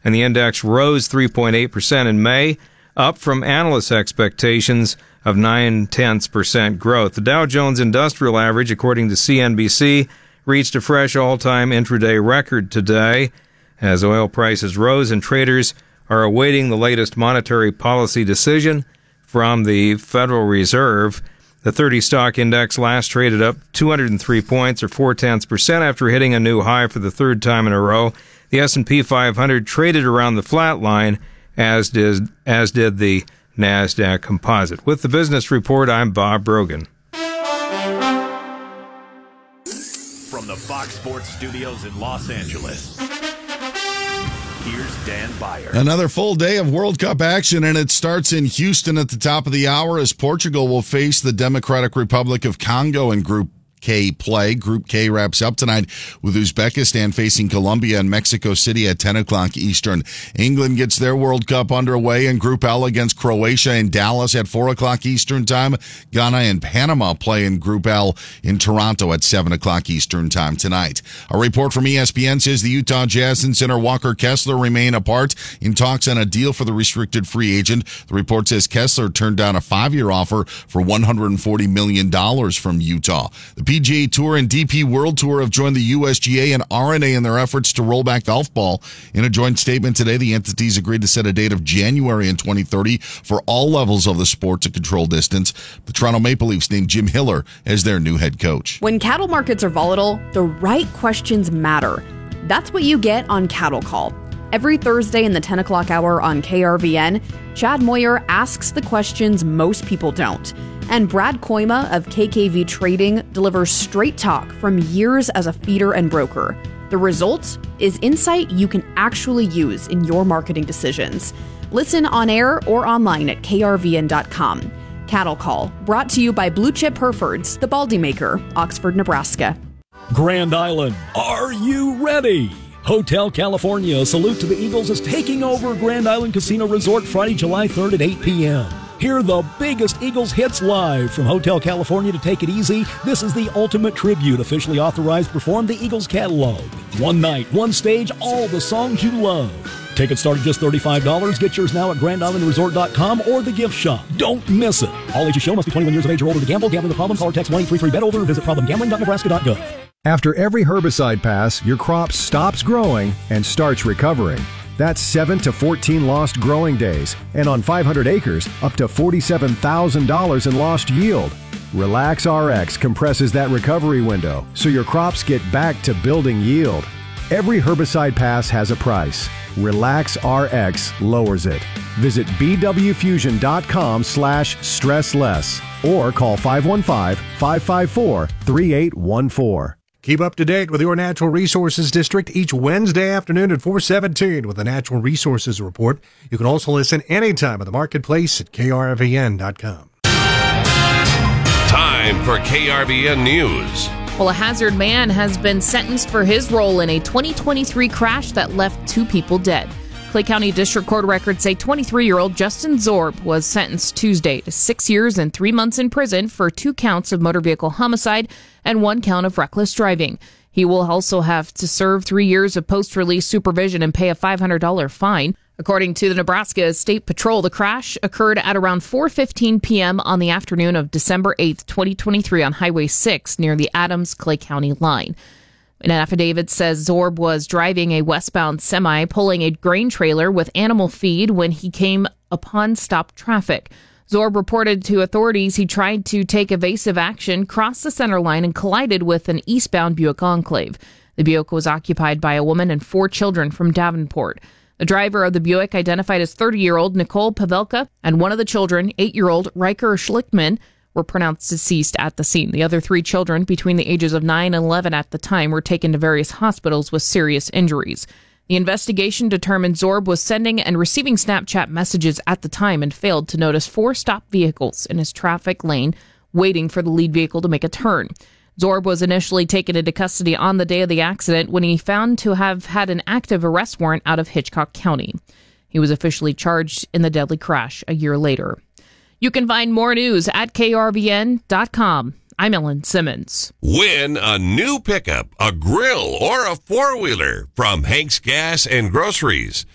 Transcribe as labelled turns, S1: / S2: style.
S1: and the index rose 3.8% in May, up from analysts' expectations of 0.9% growth. The Dow Jones Industrial Average, according to CNBC, reached a fresh all-time intraday record today as oil prices rose and traders are awaiting the latest monetary policy decision from the Federal Reserve. The 30-stock index last traded up 203 points, or 0.4%, after hitting a new high for the third time in a row. The S&P 500 traded around the flat line, as did the NASDAQ Composite. With the Business Report, I'm Bob Brogan.
S2: From the Fox Sports Studios in Los Angeles, here's Dan Beyer.
S3: Another full day of World Cup action, and it starts in Houston at the top of the hour as Portugal will face the Democratic Republic of Congo in Group K play. Group K wraps up tonight with Uzbekistan facing Colombia in Mexico City at 10 o'clock Eastern. England gets their World Cup underway in Group L against Croatia in Dallas at 4 o'clock Eastern time. Ghana and Panama play in Group L in Toronto at 7 o'clock Eastern time tonight. A report from ESPN says the Utah Jazz and center Walker Kessler remain apart in talks on a deal for the restricted free agent. The report says Kessler turned down a 5-year offer for $140 million from Utah. The PGA Tour and DP World Tour have joined the USGA and R&A in their efforts to roll back golf ball. In a joint statement today, the entities agreed to set a date of January in 2030 for all levels of the sport to control distance. The Toronto Maple Leafs named Jim Hiller as their new head coach.
S4: When cattle markets are volatile, the right questions matter. That's what you get on Cattle Call. Every Thursday in the 10 o'clock hour on KRVN, Chad Moyer asks the questions most people don't. And Brad Koima of KKV Trading delivers straight talk from years as a feeder and broker. The result is insight you can actually use in your marketing decisions. Listen on air or online at krvn.com. Cattle Call, brought to you by Blue Chip Herefords, the Baldy Maker, Oxford, Nebraska.
S5: Grand Island, are you ready? Hotel California Salute to the Eagles is taking over Grand Island Casino Resort Friday, July 3rd at 8 p.m. Hear the biggest Eagles hits live from Hotel California to Take It Easy. This is the ultimate tribute, officially authorized to perform the Eagles catalog. One night, one stage, all the songs you love. Tickets start at just $35. Get yours now at GrandIslandResort.com or the gift shop. Don't miss it. All ages show must be 21 years of age or older to gamble. Gambling the problem? Call or text 1-833-BET-OVER or visit problemgambling.nebraska.gov.
S6: After every herbicide pass, your crop stops growing and starts recovering. That's 7 to 14 lost growing days, and on 500 acres, up to $47,000 in lost yield. Relax RX compresses that recovery window so your crops get back to building yield. Every herbicide pass has a price. Relax RX lowers it. Visit bwfusion.com/stressless or call 515-554-3814.
S7: Keep up to date with your Natural Resources District each Wednesday afternoon at 4:17 with the Natural Resources Report. You can also listen anytime at the marketplace at krvn.com.
S8: Time for KRVN News.
S9: Well, a hazard man has been sentenced for his role in a 2023 crash that left 2 people dead. Clay County District Court records say 23-year-old Justin Zorb was sentenced Tuesday to 6 years and 3 months in prison for 2 counts of motor vehicle homicide and 1 count of reckless driving. He will also have to serve 3 years of post-release supervision and pay a $500 fine. According to the Nebraska State Patrol, the crash occurred at around 4:15 p.m. on the afternoon of December 8th, 2023 on Highway 6 near the Adams-Clay County line. An affidavit says Zorb was driving a westbound semi pulling a grain trailer with animal feed when he came upon stopped traffic. Zorb reported to authorities he tried to take evasive action, crossed the center line, and collided with an eastbound Buick Enclave. The Buick was occupied by a woman and 4 children from Davenport. The driver of the Buick, identified as 30-year-old Nicole Pavelka, and one of the children, 8-year-old Riker Schlickman, were pronounced deceased at the scene. The other 3 children, between the ages of 9 and 11 at the time, were taken to various hospitals with serious injuries. The investigation determined Zorb was sending and receiving Snapchat messages at the time and failed to notice 4 stopped vehicles in his traffic lane waiting for the lead vehicle to make a turn. Zorb was initially taken into custody on the day of the accident when he found to have had an active arrest warrant out of Hitchcock County. He was officially charged in the deadly crash a year later. You can find more news at krvn.com. I'm Ellen Simmons.
S8: Win a new pickup, a grill, or a 4-wheeler from Hank's Gas and Groceries.